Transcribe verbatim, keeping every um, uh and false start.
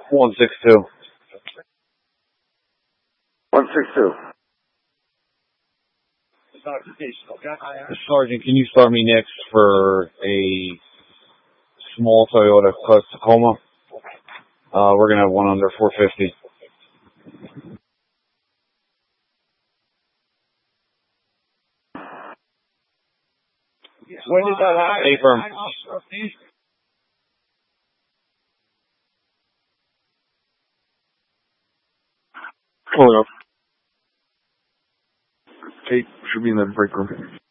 One six two. One six two. Sergeant, can you start me next for a small Toyota Tacoma? Uh, we're gonna have one under four fifty. When did that happen? Hey, firm. Pulling up. Kate should be in the break room.